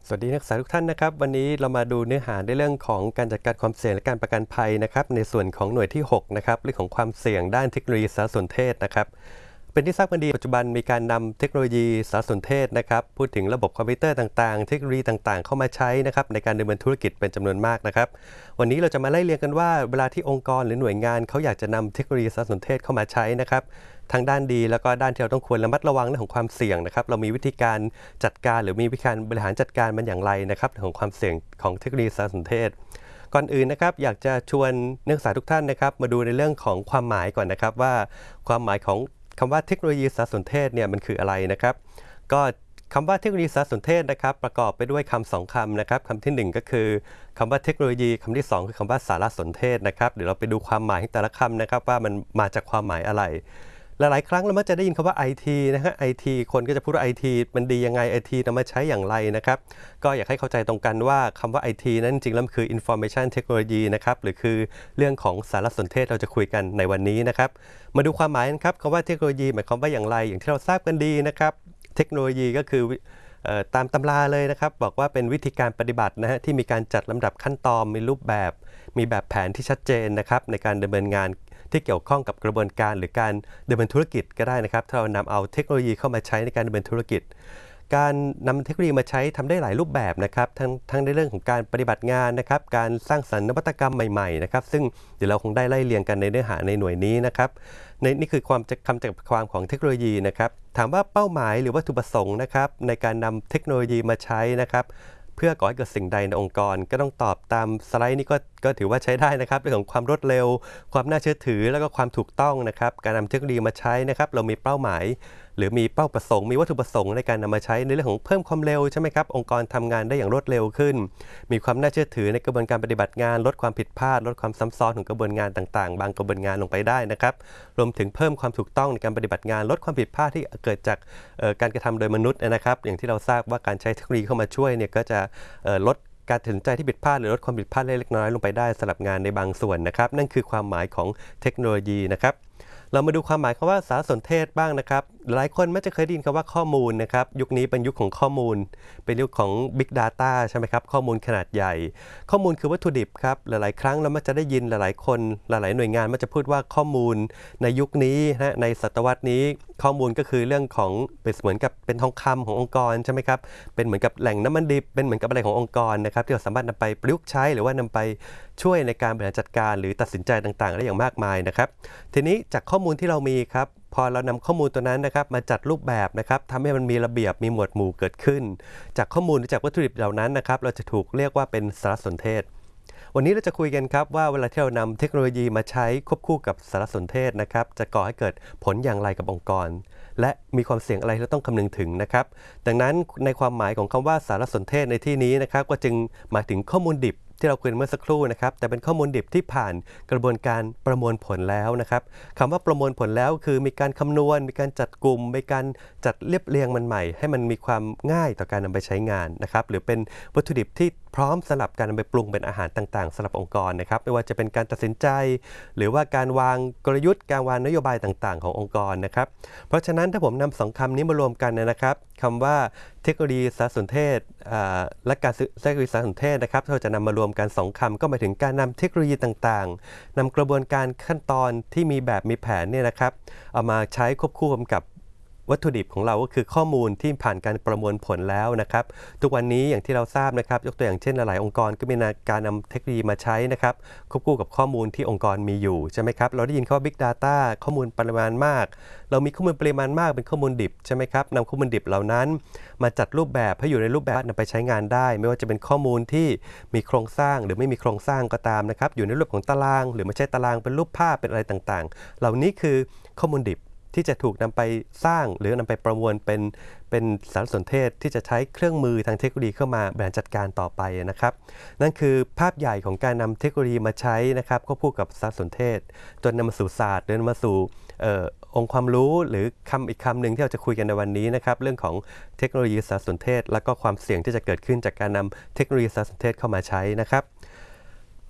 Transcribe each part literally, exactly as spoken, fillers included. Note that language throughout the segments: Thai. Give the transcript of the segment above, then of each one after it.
สวัสดีนักศึกษาทุกท่านนะครับวันนี้เรามาดูเนื้อหาในเรื่องของการจัดการความเสี่ยงและการประกันภัยนะครับในส่วนของหน่วยที่หกนะครับเรื่องของความเสี่ยงด้านเทคโนโลยีสารสนเทศนะครับเป็นที่ทราบกันดีปัจจุบันมีการนำเทคโนโลยีสารสนเทศนะครับพูดถึงระบบคอมพิวเตอร์ต่างๆเทคโนโลยีต่างๆเข้ามาใช้นะครับในการดำเนินธุรกิจเป็นจำนวนมากนะครับวันนี้เราจะมาไล่เรียงกันว่าเวลาที่องค์กรหรือหน่วยงานเขาอยากจะนำเทคโนโลยีสารสนเทศเข้ามาใช้นะครับทั้งด้านดีแล้วก็ด้านที่เราต้องควรระมัดระวังเรื่องของความเสี่ยงนะครับเรามีวิธีการจัดการหรือมีวิธีการบริหารจัดการมันอย่างไรนะครับเรื่องของความเสี่ยงของเทคโนโลยีสารสนเทศก่อนอื่นนะครับอยากจะชวนนักศึกษาทุกท่านนะครับมาดูในเรื่องของความหมายก่อนนะครับว่าความหมายของคำว่าเทคโนโลยีสารสนเทศเนี่ยมันคืออะไรนะครับก็คำว่าเทคโนโลยีสารสนเทศนะครับประกอบไปด้วยคำสองคำนะครับคำที่หนึ่งก็คือคำว่าเทคโนโลยีคำที่สองคือคำว่าสารสนเทศนะครับเดี๋ยวเราไปดูความหมายของแต่ละคำนะครับว่ามันมาจากความหมายอะไรหลายๆครั้งเรามักจะได้ยินคำว่า ไอ ที นะฮะ ไอ ที คนก็จะพูดว่า ไอ ที มันดียังไง ไอ ที นำมาใช้อย่างไรนะครับก็อยากให้เข้าใจตรงกันว่าคำว่า ไอ ที นั้นจริงๆแล้วมันคือ Information Technology นะครับหรือคือเรื่องของสารสนเทศเราจะคุยกันในวันนี้นะครับมาดูความหมายนะครับคำว่าเทคโนโลยีหมายความว่าอย่างไรอย่างที่เราทราบกันดีนะครับเทคโนโลยีก็คือตามตำราเลยนะครับบอกว่าเป็นวิธีการปฏิบัตินะฮะที่มีการจัดลำดับขั้นตอนมีรูปแบบมีแบบแผนที่ชัดเจนนะครับในการดำเนินงานที่เกี่ยวข้องกับกระบวนการหรือการดำเนินธุรกิจก็ได้นะครับถ้าเรานำเอาเทคโนโลยีเข้ามาใช้ในการดำเนินธุรกิจการนำเทคโนโลยีมาใช้ทำได้หลายรูปแบบนะครับทั้งทั้งในเรื่องของการปฏิบัติงานนะครับการสร้างสรรค์นวัตกรรมใหม่ๆนะครับซึ่งเดี๋ยวเราคงได้ไล่เรียงกันในเนื้อหาในหน่วยนี้นะครับในนี่คือความคำจำกัดความของเทคโนโลยีนะครับถามว่าเป้าหมายหรือวัตถุประสงค์นะครับในการนำเทคโนโลยีมาใช้นะครับเพื่อก่อให้เกิดสิ่งใดในองค์กรก็ต้องตอบตามสไลด์นี้ก็ก็ถือว่าใช้ได้นะครับเรื่องของความรวดเร็วความน่าเชื่อถือแล้วก็ความถูกต้องนะครับการนำเทคโนโลยีมาใช้นะครับเรามีเป้าหมายหรือมีเป้าประสงค์มีวัตถุประสงค์ในการนำมาใช้ในเรื่องของเพิ่มความเร็วใช่ไหมครับองค์กรทำงานได้อย่างรวดเร็วขึ้นมีความน่าเชื่อถือในกระบวนการปฏิบัติงานลดความผิดพลาดลดความซ้ำซ้อนของกระบวนการต่างๆบางกระบวนการลงไปได้นะครับรวมถึงเพิ่มความถูกต้องในการปฏิบัติงานลดความผิดพลาดที่เกิดจากการกระทำโดยมนุษย์นะครับอย่างที่เราทราบว่าการใช้เทคโนโลยีเข้ามาช่วยเนี่ยก็จะลดการตัดสินใจที่ผิดพลาดหรือลดความผิดพลาดเล็กน้อยลงไปได้สำหรับงานในบางส่วนนะครับนั่นคือความหมายของเทคโนโลยีนะครับเรามาดูความหมายคำว่าสารสนเทศบ้างนะครับหลายคนมักจะเคยได้ยินคำว่าข้อมูลนะครับยุคนี้เป็นยุคของข้อมูลเป็นยุคของ Big Data ใช่ไหมครับข้อมูลขนาดใหญ่ข้อมูลคือวัตถุดิบครับหลายๆครั้งเรามักจะได้ยินหลายๆคนหลายๆหน่วยงานมักจะพูดว่าข้อมูลในยุคนี้นะในศตวรรษนี้ข้อมูลก็คือเรื่องของเป็นเหมือนกับเป็นทองคำขององค์กรใช่ไหมครับเป็นเหมือนกับแหล่งน้ำมันดิบเป็นเหมือนกับอะไรขององค์กรนะครับที่เราสามารถนำไปประยุกต์ใช้หรือว่านำไปช่วยในการบริหารจัดการหรือตัดสินใจต่างๆได้อย่างมากมายนะครับทีนี้จากข้อมูลที่เรามีครับพอเรานำข้อมูลตัวนั้นนะครับมาจัดรูปแบบนะครับทำให้มันมีระเบียบมีหมวดหมู่เกิดขึ้นจากข้อมูลหรือจากวัตถุดิบเหล่านั้นนะครับเราจะถูกเรียกว่าเป็นสารสนเทศวันนี้เราจะคุยกันครับว่าเวลาที่เรานำเทคโนโลยีมาใช้ควบคู่กับสารสนเทศนะครับจะก่อให้เกิดผลอย่างไรกับองค์กรและมีความเสี่ยงอะไรที่เราต้องคำนึงถึงนะครับดังนั้นในความหมายของคำว่าสารสนเทศในที่นี้นะครับก็จึงหมายถึงข้อมูลดิบที่เราคุยเมื่อสักครู่นะครับแต่เป็นข้อมูลดิบที่ผ่านกระบวนการประมวลผลแล้วนะครับคำว่าประมวลผลแล้วคือมีการคำนวณมีการจัดกลุ่มมีการจัดเรียบเรียงมันใหม่ให้มันมีความง่ายต่อการนำไปใช้งานนะครับหรือเป็นวัตถุดิบที่พร้อมสำหรับการนำไปปรุงเป็นอาหารต่างๆสำหรับองค์กรนะครับไม่ว่าจะเป็นการตัดสินใจ หรือว่าการวางกลยุทธ์การวางนโยบายต่างๆขององค์กรนะครับเพราะฉะนั้นถ้าผมนำสองคำนี้มารวมกันนะครับคำว่าเทคโนโลยีสารสนเทศและการเทคโนโลยีสารสนเทศนะครับเราจะนำมารวมกันสองคำก็หมายถึงการนำเทคโนโลยีต่างๆนำกระบวนการขั้นตอนที่มีแบบมีแผนเนี่ยนะครับเอามาใช้ควบคู่กับวัตถุดิบของเราก็คือข้อมูลที่ผ่านการประมวลผลแล้วนะครับทุกวันนี้อย่างที่เราทราบนะครับยกตัวอย่างเช่นหลายๆองค์กรก็มีการนำเทคโนโลยีมาใช้นะครับควบคู่กับข้อมูลที่องค์กรมีอยู่ใช่ไหมครับเราได้ยินคำว่า Big Data ข้อมูลปริมาณมากเรามีข้อมูลปริมาณมากเป็นข้อมูลดิบใช่ไหมครับนำข้อมูลดิบเหล่านั้นมาจัดรูปแบบให้อยู่ในรูปแบบนำไปใช้งานได้ไม่ว่าจะเป็นข้อมูลที่มีโครงสร้างหรือไม่มีโครงสร้างก็ตามนะครับอยู่ในรูปของตารางหรือไม่ใช่ตารางเป็นรูปภาพเป็นอะไรต่างๆเหล่านี้คือข้อมูลดิบที่จะถูกนำไปสร้างหรือนำไปประมวลเป็นเป็นสารสนเทศที่จะใช้เครื่องมือทางเทคโนโลยีเข้ามาบริหารจัดการต่อไปนะครับนั่นคือภาพใหญ่ของการนำเทคโนโลยีมาใช้นะครับควบคู่กับสารสนเทศจนนำมาสู่ศาสตร์จนนำมาสู่องค์ความรู้หรือคำอีกคำหนึ่งที่เราจะคุยกันในวันนี้นะครับเรื่องของเทคโนโลยีสารสนเทศและก็ความเสี่ยงที่จะเกิดขึ้นจากการนำเทคโนโลยีสารสนเทศเข้ามาใช้นะครับ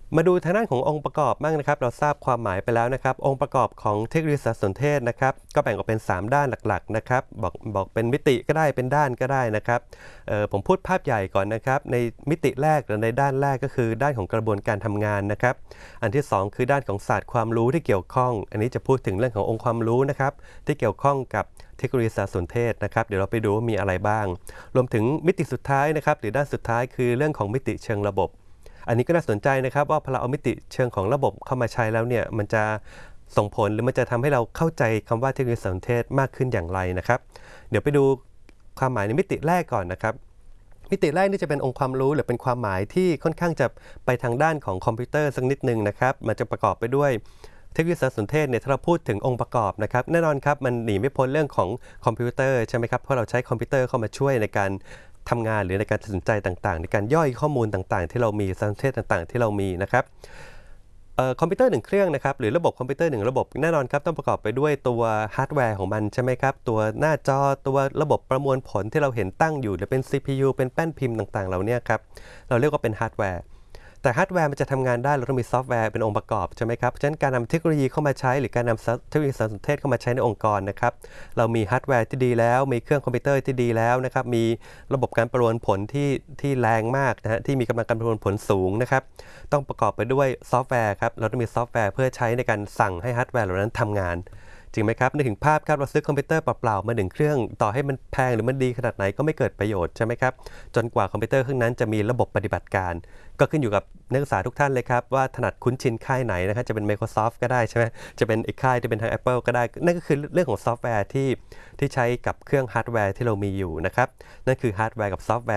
มาดูทางด้านขององค์ประกอบบ้างนะครับเราทราบความหมายไปแล้วนะครับองค์ประกอบของเทคโนโลยีสารสนเทศนะครับก็แบ่งออกเป็นสามด้านหลักๆนะครับบอกบอกเป็นมิติก็ได้เป็นด้านก็ได้นะครับเอ่อผมพูดภาพใหญ่ก่อนนะครับในมิติแรกหรือในด้านแรกก็คือด้านของกระบวนการทำงานนะครับอันที่สองคือด้านของศาสตร์ความรู้ที่เกี่ยวข้องอันนี้จะพูดถึงเรื่องขององค์ความรู้นะครับที่เกี่ยวข้องกับเทคโนโลยีสารสนเทศนะครับเดี๋ยวเราไปดูว่ามีอะไรบ้างรวมถึงมิติสุดท้ายนะครับหรือด้านสุดท้ายคือเรื่องของมิติเชิงระบบอันนี้ก็น่าสนใจนะครับว่าพอเราเอามิติเชิงของระบบเข้ามาใช้แล้วเนี่ยมันจะส่งผลหรือมันจะทำให้เราเข้าใจคำว่าเทคโนโลยีสารสนเทศมากขึ้นอย่างไรนะครับเดี๋ยวไปดูความหมายในมิติแรกก่อนนะครับมิติแรกนี่จะเป็นองค์ความรู้หรือเป็นความหมายที่ค่อนข้างจะไปทางด้านของคอมพิวเตอร์สักนิดนึงนะครับมันจะประกอบไปด้วยเทคโนโลยีสารสนเทศเนี่ยถ้าเราพูดถึงองค์ประกอบนะครับแน่นอนครับมันหนีไม่พ้นเรื่องของคอมพิวเตอร์ใช่ไหมครับเพราะเราใช้คอมพิวเตอร์เข้ามาช่วยในการทำงานหรือในการตัดสินใจต่างๆในการย่อยข้อมูลต่างๆที่เรามีสารสนเทศต่างๆที่เรามีนะครับเอ่อคอมพิวเตอร์หนึ่งเครื่องนะครับหรือระบบคอมพิวเตอร์หนึ่งระบบแน่นอนครับต้องประกอบไปด้วยตัวฮาร์ดแวร์ของมันใช่ไหมครับตัวหน้าจอตัวระบบประมวลผลที่เราเห็นตั้งอยู่หรือเป็น ซี พี ยู เป็นแป้นพิมพ์ต่างๆเหล่านี้ครับเราเรียกว่าเป็นฮาร์ดแวร์แต่ฮาร์ดแวร์มันจะทำงานได้เราต้องมีซอฟต์แวร์เป็นองค์ประกอบใช่ไหมครับฉะนั้นการนำเทคโนโลยีเข้ามาใช้หรือการนำเทคโนโลยีสารสนเทศเข้ามาใช้ในองค์กรนะครับเรามีฮาร์ดแวร์ที่ดีแล้วมีเครื่องคอมพิวเตอร์ที่ดีแล้วนะครับมีระบบการประมวลผลที่ที่แรงมากนะฮะที่มีกำลังการประมวลผลสูงนะครับต้องประกอบไปด้วยซอฟต์แวร์ครับเราต้องมีซอฟต์แวร์เพื่อใช้ในการสั่งให้ฮาร์ดแวร์เหล่านั้นทำงานจริงไหมครับนึกถึงภาพครับเราซื้อคอมพิวเตอร์เปล่าๆมาหนึ่งเครื่องต่อให้มันแพงหรือมันดีขนาดไหนก็ไม่เกิดประโยชน์ใช่ไหมครับจนกว่าคอมพิวเตอร์เครื่องนั้นจะมีระบบปฏิบัติการก็ขึ้นอยู่กับนักศึกษาทุกท่านเลยครับว่าถนัดคุ้นชินค่ายไหนนะครับจะเป็น Microsoft ก็ได้ใช่ไหมจะเป็นอีกค่ายที่เป็นทาง Apple ก็ได้นั่นก็คือเรื่องของซอฟต์แวร์ที่ที่ใช้กับเครื่องฮาร์ดแวร์ที่เรามีอยู่นะครับนั่นคือฮาร์ดแวร์กับซอฟต์แวร์